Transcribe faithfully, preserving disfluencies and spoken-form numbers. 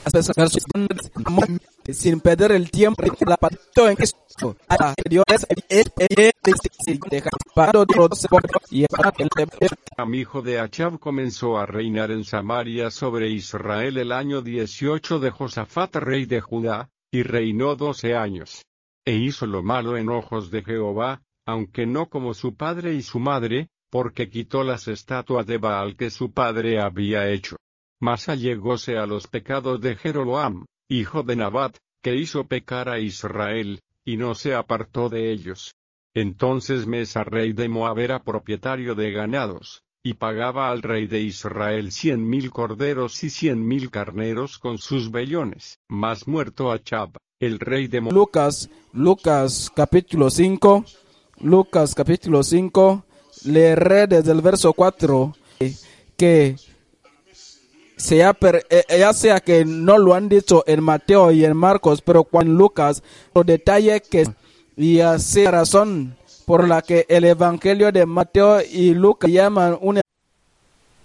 sin perder el tiempo, la pató en Cristo. Dios Am, hijo de Achab, comenzó a reinar en Samaria sobre Israel el año dieciocho de Josafat, rey de Judá, y reinó doce años. E hizo lo malo en ojos de Jehová, aunque no como su padre y su madre, porque quitó las estatuas de Baal que su padre había hecho. Mas allegóse a los pecados de Jeroboam, hijo de Nabat, que hizo pecar a Israel, y no se apartó de ellos. Entonces Mesa, rey de Moab, era propietario de ganados, y pagaba al rey de Israel cien mil corderos y cien mil carneros con sus vellones. Mas muerto Achab, el rey de Moab. Lucas, Lucas capítulo cinco, Lucas capítulo cinco, leeré desde el verso cuatro, que sea per, eh, ya sea que no lo han dicho en Mateo y en Marcos, pero cuando en Lucas, los detalles que, y así razón por la que el evangelio de Mateo y Lucas llaman un